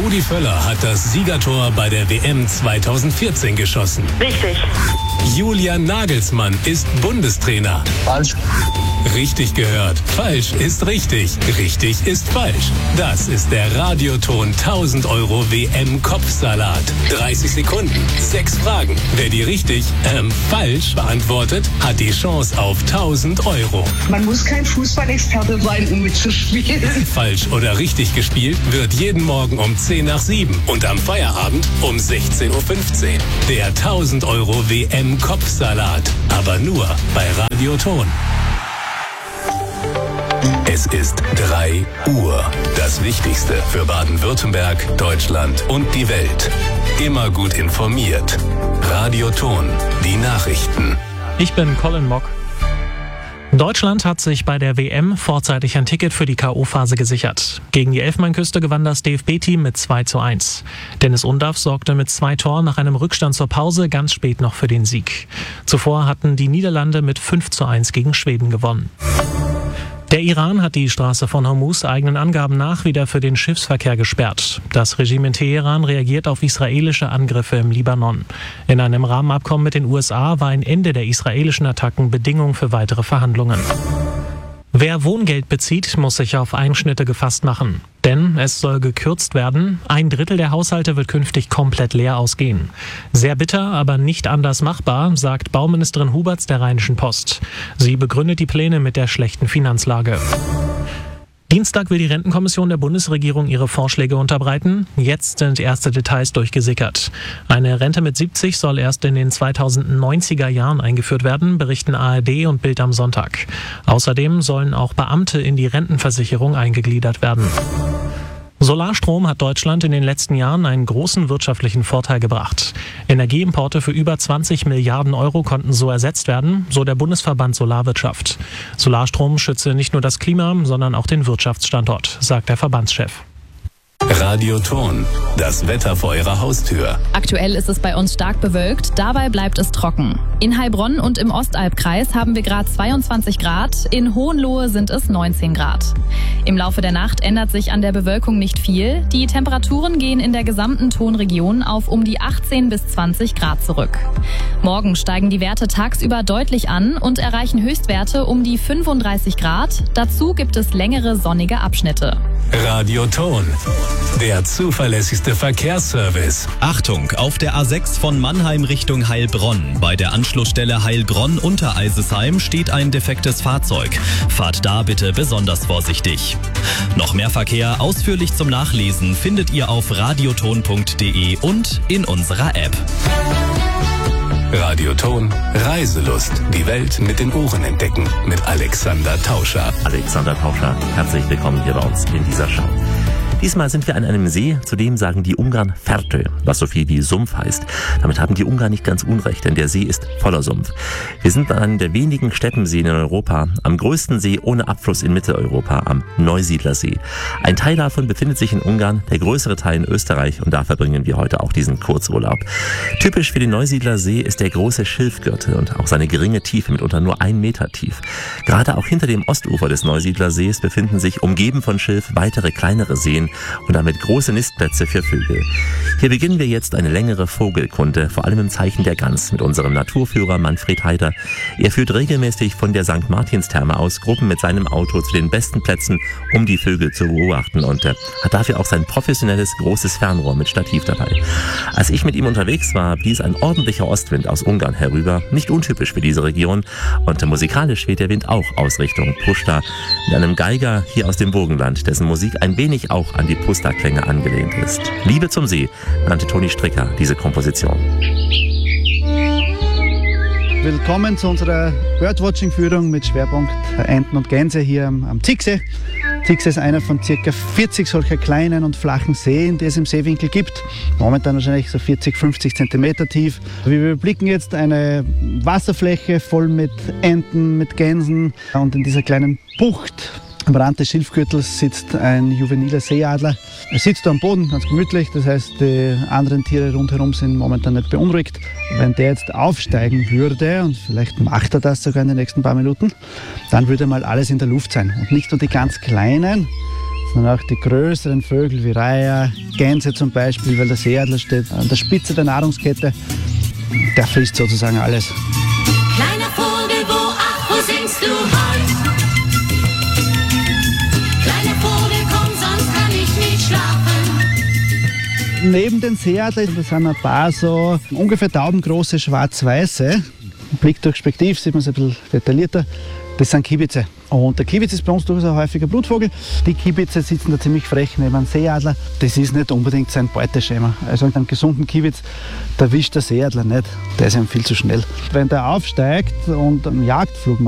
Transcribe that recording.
Rudi Völler hat das Siegertor bei der WM 2014 geschossen. Richtig. Julian Nagelsmann ist Bundestrainer. Falsch. Richtig gehört. Falsch ist richtig. Richtig ist falsch. Das ist der Radioton 1000 € WM-Kopfsalat. 30 Sekunden, 6 Fragen. Wer die richtig, falsch beantwortet, hat die Chance auf 1000 €. Man muss kein Fußballexperte sein, um mitzuspielen. Falsch oder richtig gespielt wird jeden Morgen um 10 nach 7 und am Feierabend um 16:15 Uhr. Der 1000 € WM-Kopfsalat. Aber nur bei Radioton. Es ist 3 Uhr. Das Wichtigste für Baden-Württemberg, Deutschland und die Welt. Immer gut informiert. Radioton. Die Nachrichten. Ich bin Colin Mock. Deutschland hat sich bei der WM vorzeitig ein Ticket für die K.O.-Phase gesichert. Gegen die Elfenbeinküste gewann das DFB-Team mit 2:1. Dennis Undaff sorgte mit 2 Toren nach einem Rückstand zur Pause ganz spät noch für den Sieg. Zuvor hatten die Niederlande mit 5:1 gegen Schweden gewonnen. Der Iran hat die Straße von Hormuz eigenen Angaben nach wieder für den Schiffsverkehr gesperrt. Das Regime in Teheran reagiert auf israelische Angriffe im Libanon. In einem Rahmenabkommen mit den USA war ein Ende der israelischen Attacken Bedingung für weitere Verhandlungen. Wer Wohngeld bezieht, muss sich auf Einschnitte gefasst machen. Denn es soll gekürzt werden. 1/3 der Haushalte wird künftig komplett leer ausgehen. Sehr bitter, aber nicht anders machbar, sagt Bauministerin Huberts der Rheinischen Post. Sie begründet die Pläne mit der schlechten Finanzlage. Dienstag will die Rentenkommission der Bundesregierung ihre Vorschläge unterbreiten. Jetzt sind erste Details durchgesickert. Eine Rente mit 70 soll erst in den 2090er Jahren eingeführt werden, berichten ARD und Bild am Sonntag. Außerdem sollen auch Beamte in die Rentenversicherung eingegliedert werden. Solarstrom hat Deutschland in den letzten Jahren einen großen wirtschaftlichen Vorteil gebracht. Energieimporte für über 20 Milliarden € konnten so ersetzt werden, so der Bundesverband Solarwirtschaft. Solarstrom schütze nicht nur das Klima, sondern auch den Wirtschaftsstandort, sagt der Verbandschef. Radioton. Das Wetter vor Ihrer Haustür. Aktuell ist es bei uns stark bewölkt, dabei bleibt es trocken. In Heilbronn und im Ostalbkreis haben wir gerade 22 Grad, in Hohenlohe sind es 19 Grad. Im Laufe der Nacht ändert sich an der Bewölkung nicht viel. Die Temperaturen gehen in der gesamten Tonregion auf um die 18 bis 20 Grad zurück. Morgen steigen die Werte tagsüber deutlich an und erreichen Höchstwerte um die 35 Grad. Dazu gibt es längere sonnige Abschnitte. Radioton. Der zuverlässigste Verkehrsservice. Achtung, auf der A6 von Mannheim Richtung Heilbronn. Bei der Anschlussstelle Heilbronn-Untereisesheim steht ein defektes Fahrzeug. Fahrt da bitte besonders vorsichtig. Noch mehr Verkehr ausführlich zum Nachlesen findet ihr auf radioton.de und in unserer App. Radioton. Reiselust. Die Welt mit den Ohren entdecken. Mit Alexander Tauscher. Alexander Tauscher, herzlich willkommen hier bei uns in dieser Show. Diesmal sind wir an einem See, zu dem sagen die Ungarn Fertő, was so viel wie Sumpf heißt. Damit haben die Ungarn nicht ganz unrecht, denn der See ist voller Sumpf. Wir sind an einem der wenigen Steppenseen in Europa, am größten See ohne Abfluss in Mitteleuropa, am Neusiedlersee. Ein Teil davon befindet sich in Ungarn, der größere Teil in Österreich, und da verbringen wir heute auch diesen Kurzurlaub. Typisch für den Neusiedlersee ist der große Schilfgürtel und auch seine geringe Tiefe, mitunter nur 1 Meter tief. Gerade auch hinter dem Ostufer des Neusiedlersees befinden sich, umgeben von Schilf, weitere kleinere Seen und damit große Nistplätze für Vögel. Hier beginnen wir jetzt eine längere Vogelkunde, vor allem im Zeichen der Gans, mit unserem Naturführer Manfred Heider. Er führt regelmäßig von der St. Martinstherme aus Gruppen mit seinem Auto zu den besten Plätzen, um die Vögel zu beobachten, und hat dafür auch sein professionelles großes Fernrohr mit Stativ dabei. Als ich mit ihm unterwegs war, blies ein ordentlicher Ostwind aus Ungarn herüber, nicht untypisch für diese Region, und musikalisch weht der Wind auch aus Richtung Puszta, mit einem Geiger hier aus dem Burgenland, dessen Musik ein wenig auch an die Puszta-Klänge angelehnt ist. Liebe zum See nannte Toni Stricker diese Komposition. Willkommen zu unserer Birdwatching-Führung mit Schwerpunkt Enten und Gänse hier am Zicksee. Zicksee ist einer von ca. 40 solcher kleinen und flachen Seen, die es im Seewinkel gibt. Momentan wahrscheinlich so 40, 50 Zentimeter tief. Wir überblicken jetzt eine Wasserfläche voll mit Enten, mit Gänsen, und in dieser kleinen Bucht am Rand des Schilfgürtels sitzt ein juveniler Seeadler. Er sitzt da am Boden, ganz gemütlich, das heißt, die anderen Tiere rundherum sind momentan nicht beunruhigt. Wenn der jetzt aufsteigen würde, und vielleicht macht er das sogar in den nächsten paar Minuten, dann würde mal alles in der Luft sein. Und nicht nur die ganz kleinen, sondern auch die größeren Vögel wie Reiher, Gänse zum Beispiel, weil der Seeadler steht an der Spitze der Nahrungskette. Der frisst sozusagen alles. Kleiner Vogel, wo singst du heut? Kleiner Vogel, komm, sonst kann ich nicht schlafen. Neben den Seeadlern sind ein paar so ungefähr taubengroße schwarz-weiße. Blick durch Spektiv sieht man es ein bisschen detaillierter. Das sind Kiebitze. Und der Kiebitz ist bei uns durchaus ein häufiger Brutvogel. Die Kiebitze sitzen da ziemlich frech neben einem Seeadler. Das ist nicht unbedingt sein Beuteschema. Also einen gesunden Kiebitz, da wischt der Seeadler nicht. Der ist ihm viel zu schnell. Wenn der aufsteigt und einen Jagdflug